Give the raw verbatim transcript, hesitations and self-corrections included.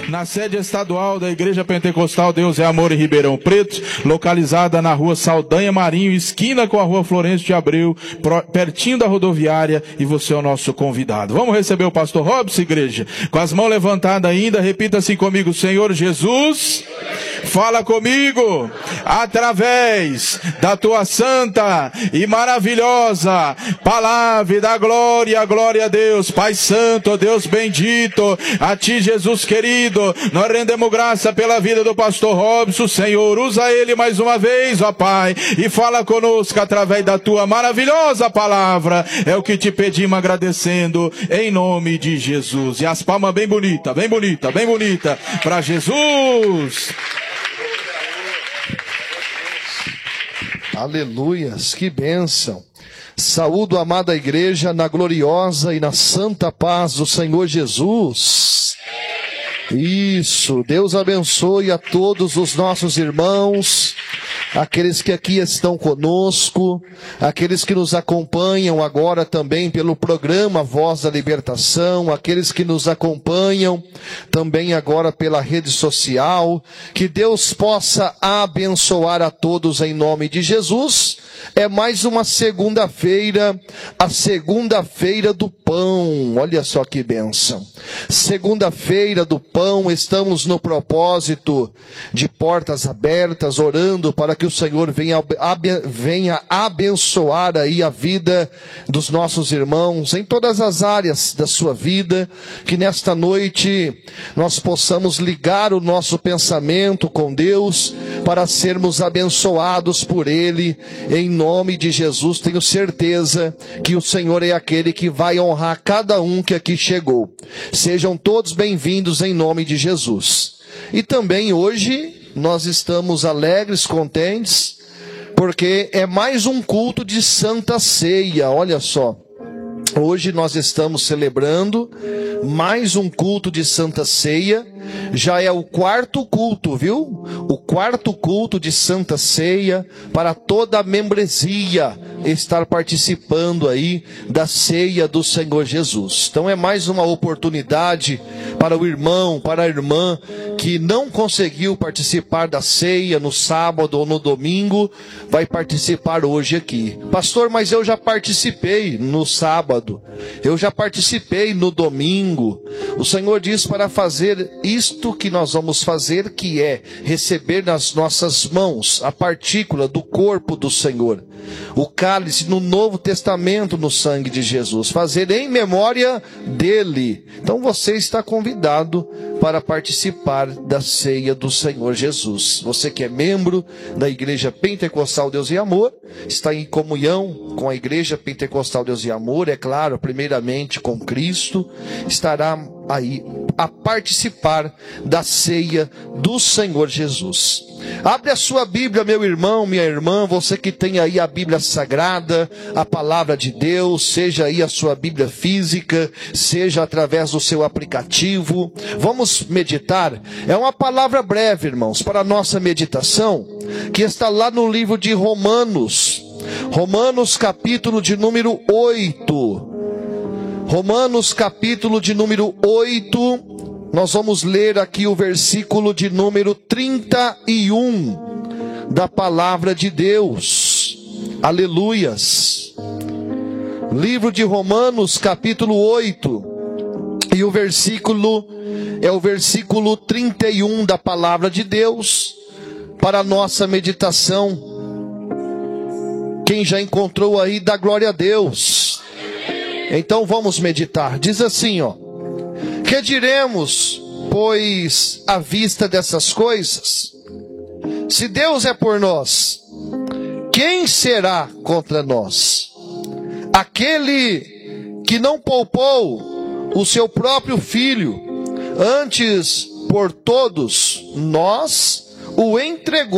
na sede estadual da Igreja Pentecostal Deus é Amor em Ribeirão Preto, localizada na rua Saldanha Marinho, esquina com a rua Florencio de Abreu, pertinho da rodoviária, e você é o nosso convidado. Vamos receber o pastor Robson, igreja, com as mãos levantadas ainda, repita assim comigo: Senhor Jesus, fala comigo, através da tua santa e maravilhosa palavra da glória, glória a Deus, Pai Santo, Deus bendito, a ti, Jesus querido, nós rendemos graça pela vida do pastor Robson. Senhor, usa ele mais uma vez, ó Pai, e fala conosco através da tua maravilhosa palavra, é o que te pedimos agradecendo, em nome de Jesus. E as palmas bem bonita, bem bonita, bem bonita, para Jesus. Aleluias, que bênção. Saúdo, amada igreja, na gloriosa e na santa paz do Senhor Jesus. Isso, Deus abençoe a todos os nossos irmãos, aqueles que aqui estão conosco, aqueles que nos acompanham agora também pelo programa Voz da Libertação, aqueles que nos acompanham também agora pela rede social. Que Deus possa abençoar a todos em nome de Jesus. É mais uma segunda-feira, a segunda-feira do pão. Olha só que bênção. Segunda-feira do pão, estamos no propósito de portas abertas, orando para que o Senhor venha, venha abençoar aí a vida dos nossos irmãos em todas as áreas da sua vida. Que nesta noite nós possamos ligar o nosso pensamento com Deus para sermos abençoados por Ele. Em nome de Jesus, tenho certeza que o Senhor é aquele que vai honrar cada um que aqui chegou. Sejam todos bem-vindos em nome de Jesus. E também hoje nós estamos alegres, contentes, porque é mais um culto de Santa Ceia. Olha só, hoje nós estamos celebrando mais um culto de Santa Ceia. Já é o quarto culto, viu? O quarto culto de Santa Ceia, para toda a membresia estar participando aí da ceia do Senhor Jesus. Então é mais uma oportunidade para o irmão, para a irmã que não conseguiu participar da ceia no sábado ou no domingo, vai participar hoje aqui. Pastor, mas eu já participei no sábado, eu já participei no domingo. O Senhor diz para fazer isto que nós vamos fazer, que é receber nas nossas mãos a partícula do corpo do Senhor, o cálice no Novo Testamento, no sangue de Jesus, fazer em memória dele. Então você está convidado para participar da ceia do Senhor Jesus. Você que é membro da Igreja Pentecostal Deus e Amor, está em comunhão com a Igreja Pentecostal Deus e Amor, é claro, primeiramente com Cristo, estará aí a participar da ceia do Senhor Jesus. Abre a sua Bíblia, meu irmão, minha irmã, você que tem aí a Bíblia Sagrada, a Palavra de Deus, seja aí a sua Bíblia física, seja através do seu aplicativo. Vamos meditar. É uma palavra breve, irmãos, para a nossa meditação, que está lá no livro de Romanos. Romanos capítulo de número oito. Romanos capítulo de número oito. Nós vamos ler aqui o versículo de número trinta e um da palavra de Deus. Aleluias. Livro de Romanos, capítulo oito. E o versículo é o versículo trinta e um da palavra de Deus para a nossa meditação. Quem já encontrou aí, dá glória a Deus. Então vamos meditar. Diz assim, ó: que diremos, pois, à vista dessas coisas? Se Deus é por nós, quem será contra nós? Aquele que não poupou o seu próprio filho, antes por todos nós o entregou